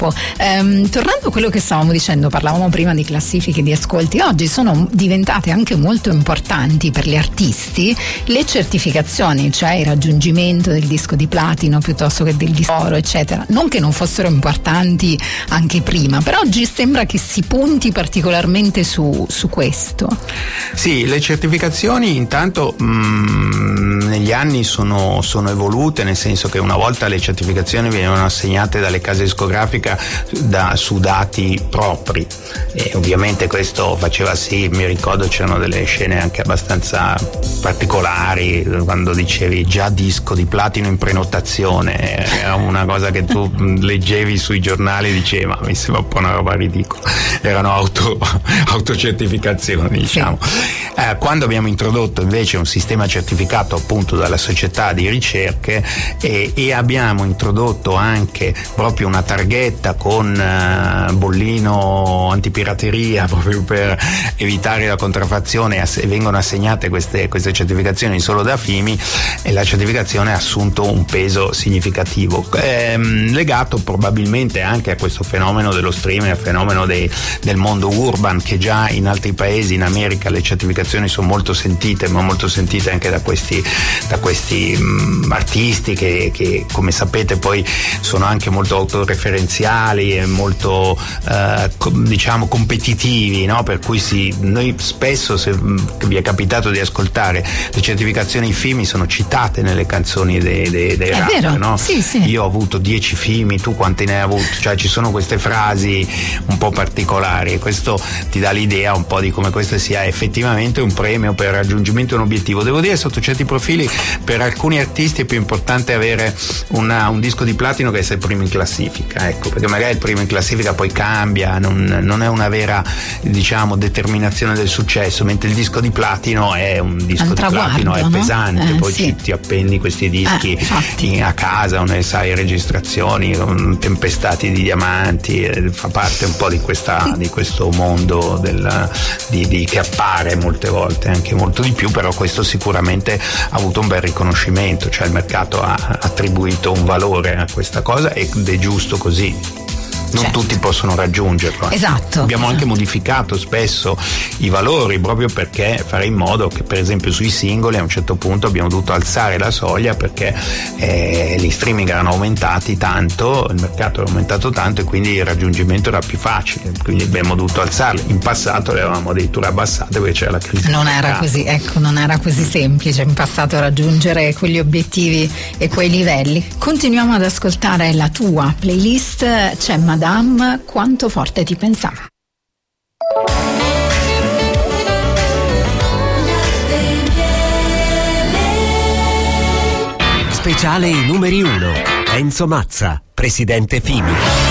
troppo. Tornando a quello che stavamo dicendo, parlavamo prima di classifiche di ascolti, oggi sono diventate anche molto importanti per gli artisti le certificazioni, cioè il raggiungimento del disco di platino piuttosto che del disco oro, eccetera. Non che non fossero importanti anche prima, però oggi sembra che si punti particolarmente su questo. Sì, le certificazioni intanto negli anni sono evolute, nel senso che una volta le certificazioni venivano assegnate dalle case discografiche su dati propri, e ovviamente questo faceva sì, mi ricordo c'erano delle scene anche abbastanza particolari quando dicevi già disco di platino in prenotazione, era una cosa che tu leggevi sui giornali e dicevi ma mi sembra un po' una roba ridicola, erano autocertificazioni, diciamo. Quando abbiamo introdotto invece un sistema certificato appunto dalla società di ricerche e abbiamo introdotto anche proprio una targhetta con bollino antipirateria proprio per evitare la contraffazione, e vengono assegnate queste certificazioni solo da FIMI, e la certificazione ha assunto un peso significativo, legato probabilmente anche a questo fenomeno dello streaming, al fenomeno del mondo urban, che già in altri paesi, in America, le certificazioni sono molto sentite, ma molto sentite anche da questi artisti che come sapete poi sono anche molto autoreferenziali e molto diciamo competitivi, no? Per cui noi spesso, se vi è capitato di ascoltare le certificazioni FIMI, sono citate nelle canzoni dei rapper, no? Sì, sì. Io ho avuto 10 FIMI, tu quanti ne hai avuto? Cioè ci sono queste frasi un po' particolari, e questo ti dà l'idea un po' di come questo sia effettivamente un premio per il raggiungimento di un obiettivo. Devo dire, sotto certi profili, per alcuni artisti è più importante avere un disco di platino che essere primo in classifica, ecco, perché magari il primo in classifica poi cambia, non è una vera, diciamo, determinazione del successo, mentre il disco di platino è un disco di platino, è pesante, poi sì. ti appendi questi dischi a casa, non sai, registrazioni, tempestati di diamanti, fa parte un po' di questo mondo che appare molte volte anche molto di più, però questo sicuramente ha avuto un bel riconoscimento, cioè il mercato ha attribuito un valore a questa cosa ed è giusto così. Non tutti possono raggiungerlo. Esatto. Abbiamo anche modificato spesso i valori proprio perché fare in modo che, per esempio, sui singoli a un certo punto abbiamo dovuto alzare la soglia perché gli streaming erano aumentati tanto, il mercato era aumentato tanto e quindi il raggiungimento era più facile, quindi abbiamo dovuto alzarli. In passato le avevamo addirittura abbassate perché c'era la crisi. Non era così, non era così semplice in passato raggiungere quegli obiettivi e quei livelli. Continuiamo ad ascoltare la tua playlist. C'è Madame, quanto forte ti pensava. Speciale i numeri 1. Enzo Mazza, presidente FIMI.